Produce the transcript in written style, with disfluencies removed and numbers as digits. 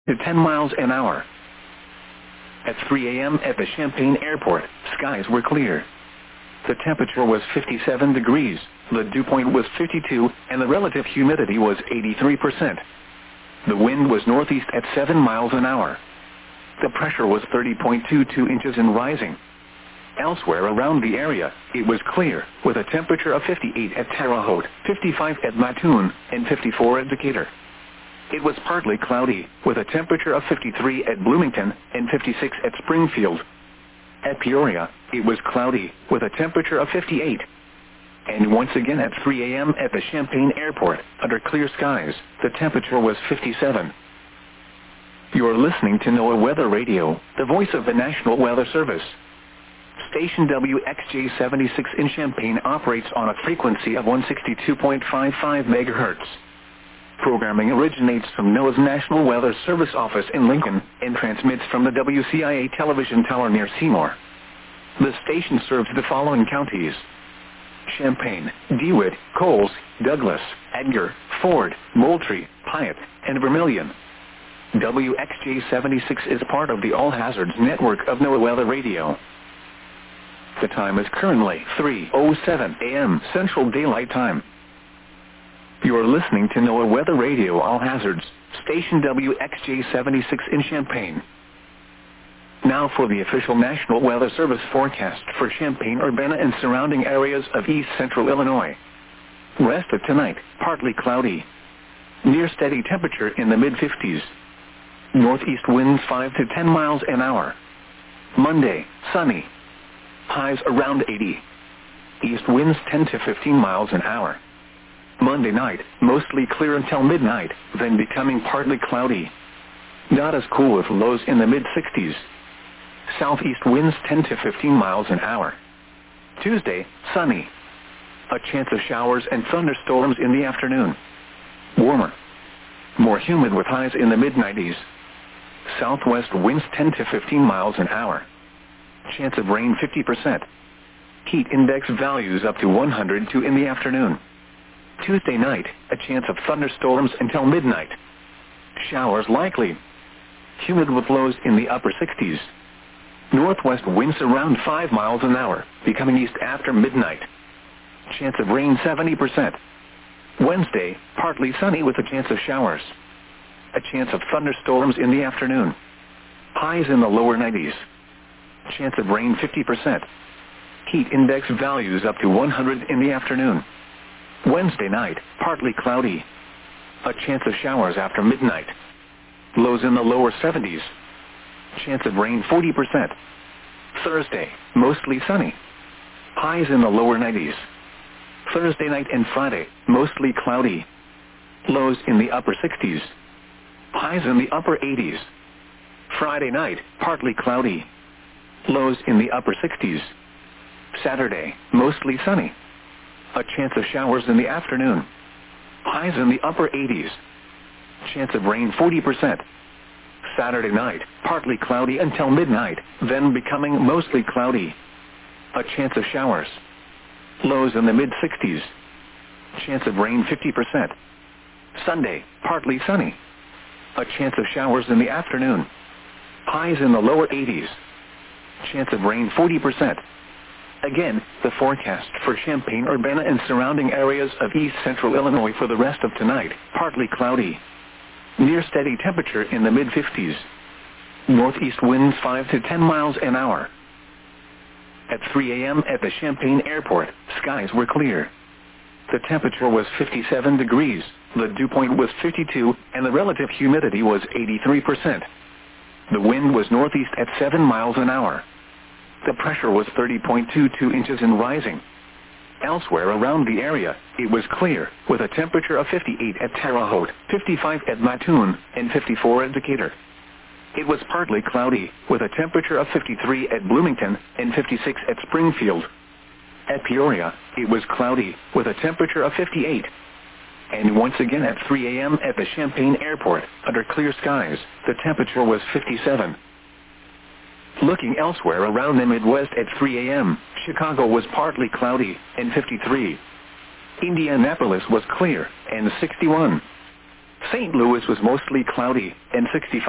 to 10 miles an hour. At 3 a.m. at the Champaign Airport, skies were clear. The temperature was 57 degrees, the dew point was 52, and the relative humidity was 83%. The wind was northeast at 7 miles an hour. The pressure was 30.22 inches and rising. Elsewhere around the area, it was clear, with a temperature of 58 at Terre Haute, 55 at Mattoon, and 54 at Decatur. It was partly cloudy, with a temperature of 53 at Bloomington and 56 at Springfield. At Peoria, it was cloudy, with a temperature of 58. And once again at 3 a.m. at the Champaign Airport, under clear skies, the temperature was 57. You're listening to NOAA Weather Radio, the voice of the National Weather Service. Station WXJ-76 in Champaign operates on a frequency of 162.55 MHz. Programming originates from NOAA's National Weather Service office in Lincoln and transmits from the WCIA television tower near Seymour. The station serves the following counties: Champaign, DeWitt, Coles, Douglas, Edgar, Ford, Moultrie, Piatt, and Vermilion. WXJ-76 is part of the All Hazards network of NOAA Weather Radio. The time is currently 3:07 a.m. Central Daylight Time. You are listening to NOAA Weather Radio All Hazards, station WXJ-76 in Champaign. Now for the official National Weather Service forecast for Champaign-Urbana and surrounding areas of east central Illinois. Rest of tonight, partly cloudy. Near steady temperature in the mid-50s. Northeast winds 5 to 10 miles an hour. Monday, sunny. Highs around 80. East winds 10 to 15 miles an hour. Monday night, mostly clear until midnight, then becoming partly cloudy. Not as cool with lows in the mid-60s. Southeast winds 10 to 15 miles an hour. Tuesday, sunny. A chance of showers and thunderstorms in the afternoon. Warmer. More humid with highs in the mid-90s. Southwest winds 10 to 15 miles an hour. Chance of rain 50%. Heat index values up to 102 in the afternoon. Tuesday night, a chance of thunderstorms until midnight. Showers likely. Humid with lows in the upper 60s. Northwest winds around 5 miles an hour, becoming east after midnight. Chance of rain 70%. Wednesday, partly sunny with a chance of showers. A chance of thunderstorms in the afternoon. Highs in the lower 90s. Chance of rain 50%. Heat index values up to 100 in the afternoon. Wednesday night, partly cloudy. A chance of showers after midnight. Lows in the lower 70s. Chance of rain 40%. Thursday, mostly sunny. Highs in the lower 90s. Thursday night and Friday, mostly cloudy. Lows in the upper 60s. Highs in the upper 80s. Friday night, partly cloudy. Lows in the upper 60s. Saturday, mostly sunny. A chance of showers in the afternoon. Highs in the upper 80s. Chance of rain 40%. Saturday night, partly cloudy until midnight, then becoming mostly cloudy. A chance of showers. Lows in the mid-60s. Chance of rain 50%. Sunday, partly sunny. A chance of showers in the afternoon. Highs in the lower 80s. Chance of rain 40%. Again, the forecast for Champaign-Urbana and surrounding areas of east central Illinois for the rest of tonight, partly cloudy. Near steady temperature in the mid-50s. Northeast winds 5 to 10 miles an hour. At 3 a.m. at the Champaign Airport, skies were clear. The temperature was 57 degrees, the dew point was 52, and the relative humidity was 83%. The wind was northeast at 7 miles an hour. The pressure was 30.22 inches and rising. Elsewhere around the area, it was clear, with a temperature of 58 at Terre Haute, 55 at Mattoon, and 54 at Decatur. It was partly cloudy, with a temperature of 53 at Bloomington and 56 at Springfield. At Peoria, it was cloudy, with a temperature of 58. And once again at 3 a.m. at the Champaign Airport, under clear skies, the temperature was 57. Looking elsewhere around the Midwest at 3 a.m., Chicago was partly cloudy and 53. Indianapolis was clear and 61. St. Louis was mostly cloudy and 65.